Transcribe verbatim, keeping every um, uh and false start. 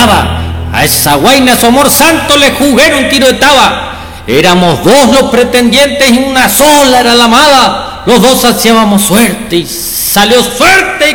nada. A esa guaina su amor santo le jugué un tiro de taba. Éramos dos los pretendientes y una sola era la mala. Los dos hacíamos suerte y salió suerte y